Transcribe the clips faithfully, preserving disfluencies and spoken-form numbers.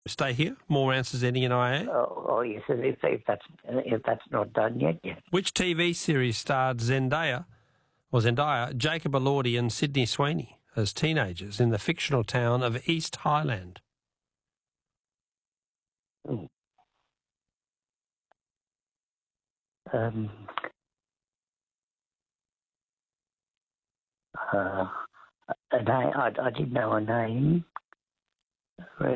Stay here. More answers ending in I A. Oh, oh yes, if, if that's if that's not done yet, yeah. Which T V series starred Zendaya, or Zendaya, Jacob Elordi and Sydney Sweeney as teenagers in the fictional town of East Highland? Hmm. Um. Uh, a name, I, I didn't know a name. Uh,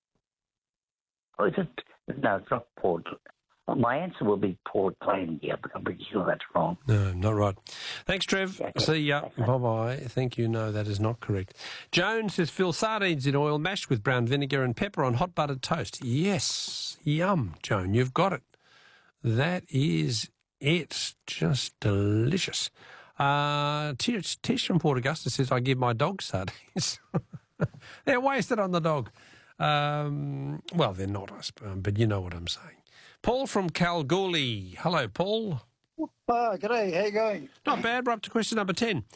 oh, is it? No, it's not Port. My answer will be Port Glanbia, but I'm pretty sure that's wrong. No, not right. Thanks, Trev. Okay. See ya. Okay. Bye-bye. Thank you. No, that is not correct. Joan says, Phil, sardines in oil mashed with brown vinegar and pepper on hot buttered toast. Yes. Yum, Joan. You've got it. That is it. Just delicious. Uh, Tish, Tish from Port Augusta says, I give my dog sardines. They're wasted on the dog. Um, well, they're not, I suppose, but you know what I'm saying. Paul from Kalgoorlie. Hello, Paul. Oh, g'day. How you going? Not bad. We're up to question number ten.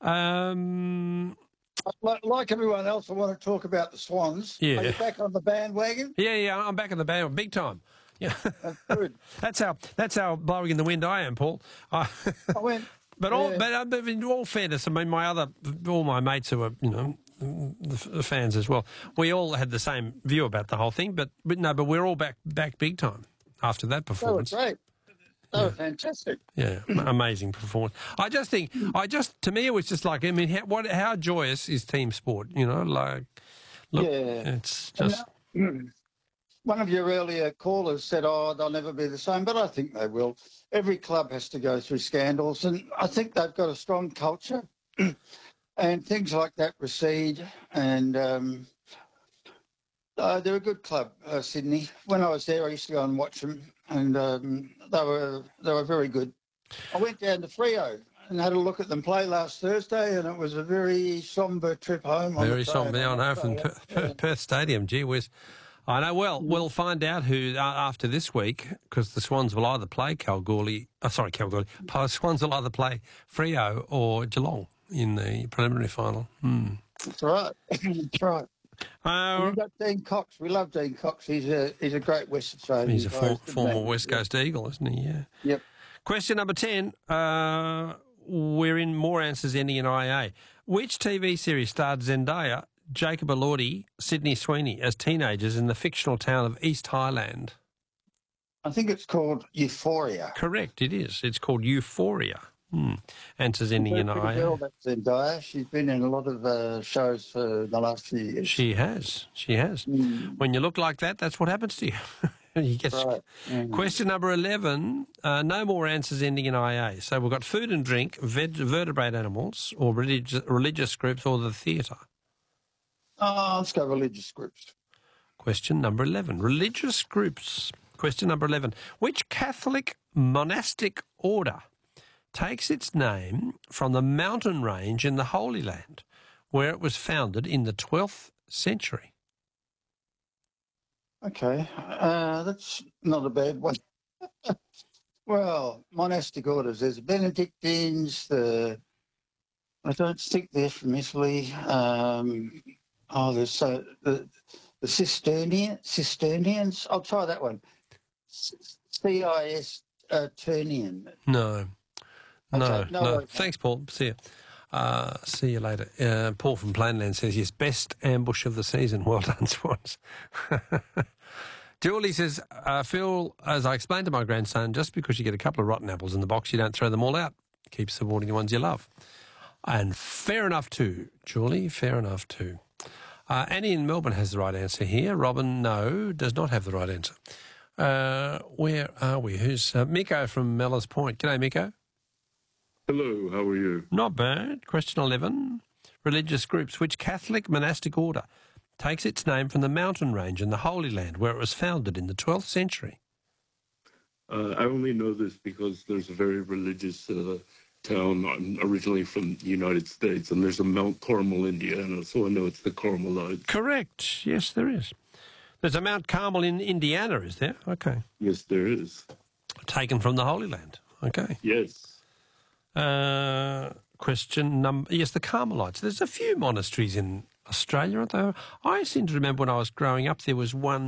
Um, like, like everyone else, I want to talk about the Swans. Yeah. Are you back on the bandwagon? Yeah, yeah, I'm back in the band, big time. Yeah, That's good. that's how that's how blowing in the wind I am, Paul. I, I went. but all, yeah. but, uh, but in all fairness, I mean, my other, all my mates who are, you know, the, the fans as well. We all had the same view about the whole thing, but, but no, but we're all back back big time after that That performance. was great. That was fantastic. Yeah, amazing performance. I just think, I just to me, it was just like, I mean, how, what, how joyous is team sport? You know, like, look, Yeah. it's just. And, uh, one of your earlier callers said, oh, they'll never be the same, but I think they will. Every club has to go through scandals, and I think they've got a strong culture, and things like that recede, and um, uh, they're a good club, uh, Sydney. When I was there, I used to go and watch them, and um, they were they were very good. I went down to Freo and had a look at them play last Thursday, and it was a very sombre trip home. on Very the sombre train. on home from Yeah. Perth, Perth Stadium. Gee whiz. I know. Well, we'll find out who uh, after this week, because the Swans will either play Kalgoorlie. Oh, sorry, Kalgoorlie. The Swans will either play Freo or Geelong in the preliminary final. Hmm. That's right. That's right. Uh, We've got Dean Cox. We love Dean Cox. He's a he's a great West Australian. he's a guy, for, isn't former he? West Coast Eagle, isn't he? Yeah. Yep. Question number ten. Uh, we're in more answers ending in I A. Which T V series starred Zendaya, Jacob Elordi, Sydney Sweeney as teenagers in the fictional town of East Highland? I think it's called Euphoria. Correct, it is. It's called Euphoria. Hmm. Answers ending in Pretty I A. girl, that Zendaya. She's been in a lot of uh, shows for the last few years. She has. She has. Mm. When you look like that, that's what happens to you. you get Right. Mm. Question number eleven. Uh, no more answers ending in I A. So we've got food and drink, veg- vertebrate animals, or religious, religious groups, or the theatre. Oh, let's go religious groups. Question number eleven. Religious groups. Question number eleven. Which Catholic monastic order takes its name from the mountain range in the Holy Land, where it was founded in the twelfth century? Okay, uh, that's not a bad one. Well, monastic orders. There's Benedictines. The I don't think they're from Italy. Um, oh, there's so the the Cisternian Cisternians. I'll try that one. C I S uh, Turnian. No. No, Okay, no no. worries. Thanks, Paul. See you. Uh, see you later. Uh, Paul from Plainland says, yes, best ambush of the season. Well done, Swans. Julie says, uh, Phil, as I explained to my grandson, just because you get a couple of rotten apples in the box, you don't throw them all out. Keep supporting the ones you love. And fair enough too, Julie, fair enough too. Uh, Annie in Melbourne has the right answer here. Robin, no, does not have the right answer. Uh, where are we? Who's uh, Miko from Mellors Point? G'day, Miko. Hello, how are you? Not bad. Question eleven. Religious groups. Which Catholic monastic order takes its name from the mountain range in the Holy Land, where it was founded in the twelfth century? Uh, I only know this because there's a very religious uh, town. I'm originally from the United States, and there's a Mount Carmel, Indiana, so I know it's the Carmelites. Correct. Yes, there is. There's a Mount Carmel in Indiana, is there? Okay. Yes, there is. Taken from the Holy Land. Okay. Yes. Uh, question number... Yes, the Carmelites. There's a few monasteries in Australia, aren't they? I seem to remember when I was growing up there was one